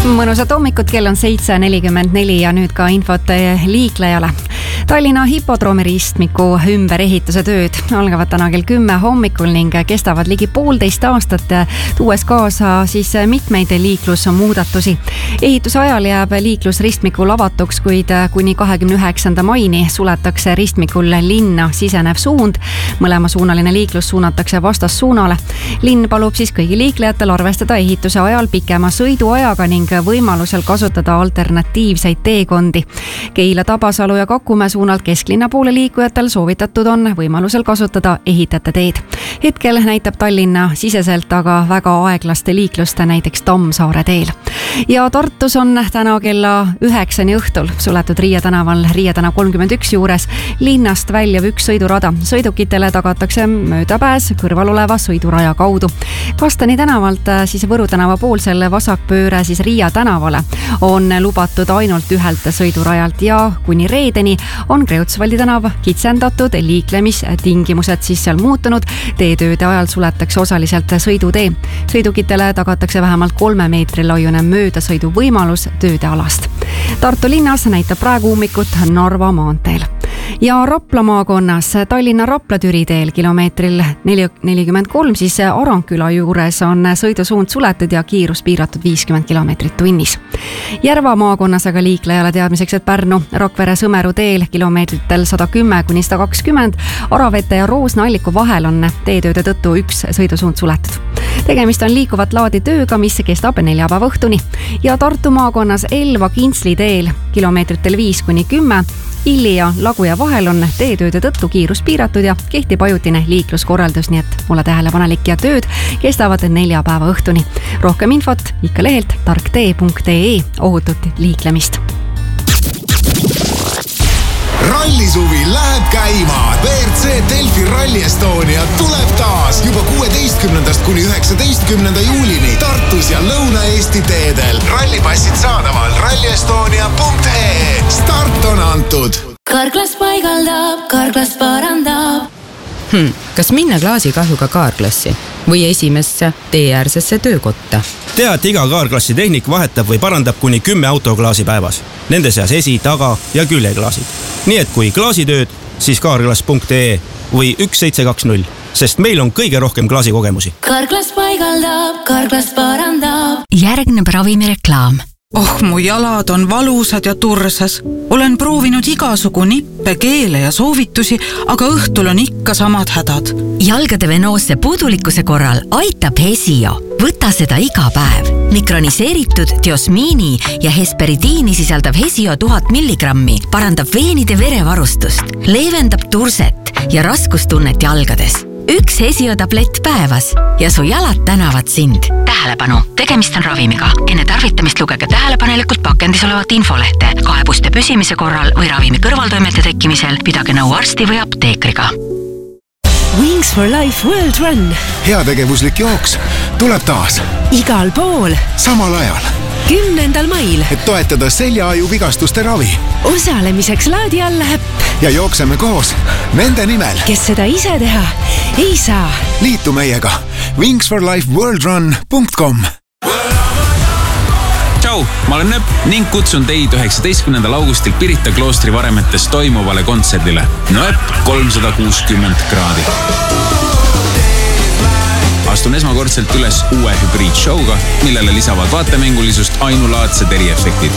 Mõnusat hommikut, kell on 7:44 ja nüüd ka infot liiklejale. Tallinna hipodroomi ristmiku ümberehituse tööd algavad täna kell 10 hommikul ning kestavad ligi 1,5 aastat, tuues kaasa siis mitmeid liiklusmuudatusi. Ehituse ajal jääb liiklus ristmikul avatuks, kuid kuni 29. maini suletakse ristmikul linna sisenev suund. Mõlemasuunaline liiklus suunatakse vastassuunale. Linn palub siis kõigi liiklejatel arvestada ehituse ajal pikema sõiduajaga ning võimalusel kasutada alternatiivseid teekondi. Keila, Tabasalu ja Kakumäe suunalt kesklinna poole liikujatel soovitatud on võimalusel kasutada ehitajate teed. Hetkel näitab Tallinna siseselt aga väga aeglast liiklust näiteks Tammsaare teel. Ja Tartus on täna kella 9 õhtul suletud Riia tänaval Riia tänav 31 juures linnast väljuv üks sõidurada. Sõidukitele tagatakse möödapääs kõrval oleva sõiduraja kaudu. Kastani tänavalt siis Võru tänava poolsel vasakpööre siis Riia tänavale on lubatud ainult ühelt sõidurajalt ja kuni reedeni on Kreutzwaldi tänav kitsendatud, liiklemistingimused siis seal muutunud. Teetööde ajal suletakse osaliselt sõidutee. Sõidukitele tagatakse vähemalt 3 meetri laiune möödasõidu võimalus tööde alast. Tartu linnas näitab praegu ummikut Narva maanteel. Ja Rapla maakonnas Tallinna Rapla-Türi teel kilomeetril 43 siis Arankküla juures on sõidusuund suletud ja kiirus piiratud 50 kilomeetrit tunnis. Järva maakonnas aga liiklejale teadmiseks, et Pärnu Rakvere-Sõmeru teel kilomeetritel 110 kuni 120 Aravete ja Roosna-Alliku vahel on teetööde tõttu üks sõidusuund suletud. Tegemist on liikuvat laadi tööga, mis kestab neljapäeva õhtuni. Ja Tartu maakonnas Elva-Kintsli teel kilomeetritel 5 kuni 10 Illi ja Laguja vahel on teetööde tõttu kiirus piiratud ja kehtib ajutine liikluskorraldus, nii et ole tähelepanelik ja tööd kestavad neljapäeva õhtuni. Rohkem infot ikka lehelt tarktee.ee. Ohutut liiklemist. Rallisuvi läheb käima. WRC Delfi Rally Estonia tuleb taas juba 16. kuni 19. juulini Tartus ja Lõuna-Eesti teedel. Rallipassid saadaval rallyestonia.ee. Start on antud. Karklas paigaldab, Karklas parandab. Kas minna klaasikahjuga kaarklassi või esimesse teeäärsesse töökotta? Tea, et iga kaarklassi tehnik vahetab või parandab kuni 10 autoklaasi päevas. Nende seas esi-, taga- ja küljeklaasid. Nii et kui klaasitööd, siis kaarklas.ee või 1720, sest meil on kõige rohkem klaasikogemusi. Karklas paigaldab, Karklas parandab. Järgneb ravimireklaam. Mu jalad on valusad ja tursas. Olen proovinud igasugu nippe, keele ja soovitusi, aga õhtul on ikka samad hädad. Jalgade venoosse puudulikkuse korral aitab Hesio. Võta seda iga päev. Mikroniseeritud diosmiini ja hesperidiini sisaldav Hesio 1000 milligrammi parandab veenide verevarustust, leevendab turset ja raskustunnet jalgades. Üks Hesio tablett päevas ja su jalad tänavad sind. Tähelepanu, tegemist on ravimiga. Enne tarvitamist lugege tähelepanelikult pakendis olevat infolehte. Kaebuste püsimise korral või ravimi kõrvaltoimete tekkimisel pidage nõu arsti või apteekriga. Wings for Life World Run. Heategevuslik jooks tuleb taas. Igal pool. Samal ajal. 10. mail. Et toetada seljaaju vigastuste ravi. Osalemiseks laadi alla äpp. Ja jookseme koos nende nimel. Kes seda ise teha ei saa. Liitu meiega. wingsforlifeworldrun.com. Tšau, ma olen Nööp ning kutsun teid 19. augustil Pirita kloostri varemetes toimuvale kontserdile. Nööp 360 kraadi. Astun esmakordselt üles uue hübriidshowga, millele lisavad vaatemängulisust ainulaadsed eriefektid.